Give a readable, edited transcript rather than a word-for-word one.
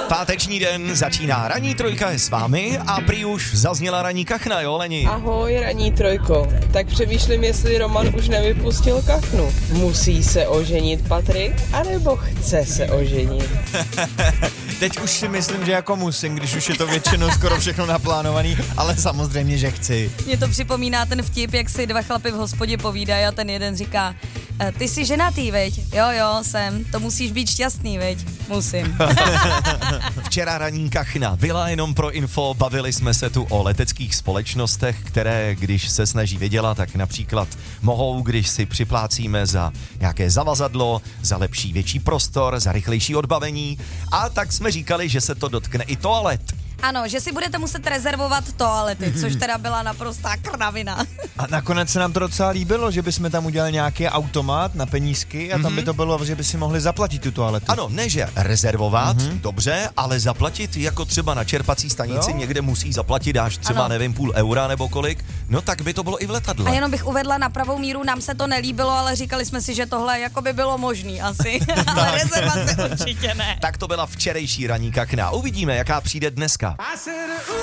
Páteční den začíná ranní trojka je s vámi a prý už zazněla ranní kachna, jo Leni? Ahoj, ranní trojko. Tak přemýšlím, jestli Roman už nevypustil kachnu. Musí se oženit Patrik, anebo chce se oženit? Teď už si myslím, že jako musím, když už je to většinou skoro všechno naplánovaný, ale samozřejmě, že chci. Mně to připomíná ten vtip, jak si dva chlapy v hospodě povídají a ten jeden říká: ty jsi ženatý, veď? Jo, jsem. To musíš být šťastný, veď? Musím. Včera ranní kachna byla jenom pro info, bavili jsme se tu o leteckých společnostech, které, když se snaží vydělat, tak například mohou, když si připlácíme za nějaké zavazadlo, za lepší, větší prostor, za rychlejší odbavení, a tak jsme říkali, že se to dotkne i toalet. Ano, že si budete muset rezervovat toalety, což teda byla naprostá krnavina. A nakonec se nám to docela líbilo, že bychom tam udělali nějaký automat na penízky a tam by to bylo, že by si mohli zaplatit tu toaletu. Ano, ne že rezervovat, dobře, ale zaplatit jako třeba na čerpací stanici, Jo. někde musí zaplatit až třeba, Ano. nevím, půl eura nebo kolik, no tak by to bylo i v letadle. A jenom bych uvedla na pravou míru, nám se to nelíbilo, ale říkali jsme si, že tohle jako by bylo možný asi, ale rezervace určitě ne. Tak to byla včerejší ranní kachna. Uvidíme, jaká přijde dneska.